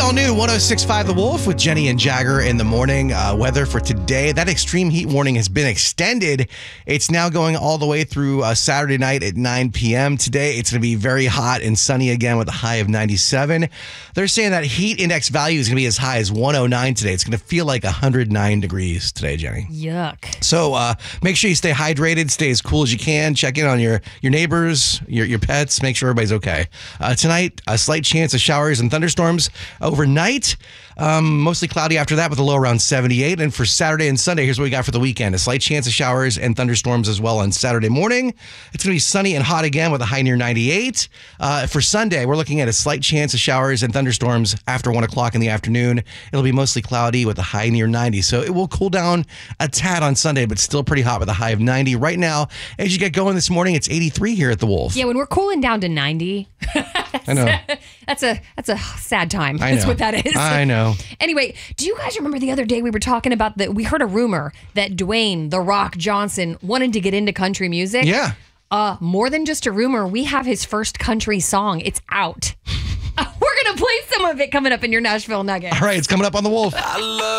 all new 106.5 The Wolf with Jenny and Jagger in the morning. Weather for today, that extreme heat warning has been extended. It's now going all the way through Saturday night at 9 p.m. Today, it's going to be very hot and sunny again with a high of 97. They're saying that heat index value is going to be as high as 109 today. It's going to feel like 109 degrees today, Jenny. Yuck. So make sure you stay hydrated, stay as cool as you can. Check in on your neighbors, your pets. Make sure everybody's okay. Tonight, a slight chance of showers and thunderstorms overnight. Mostly cloudy after that with a low around 78. And for Saturday and Sunday, here's what we got for the weekend. A slight chance of showers and thunderstorms as well on Saturday morning. It's going to be sunny and hot again with a high near 98. For Sunday, we're looking at a slight chance of showers and thunderstorms after 1 o'clock in the afternoon. It'll be mostly cloudy with a high near 90. So it will cool down a tad on Sunday, but still pretty hot with a high of 90. Right now, as you get going this morning, it's 83 here at the Wolf. Yeah, when we're cooling down to 90, I know. That's a sad time. I know. That's what that is. I know. Anyway, do you guys remember the other day we were talking about we heard a rumor that Dwayne "The Rock" Johnson wanted to get into country music? Yeah. More than just a rumor, we have his first country song. It's out. We're going to play some of it coming up in your Nashville Nuggets. All right, it's coming up on the Wolf.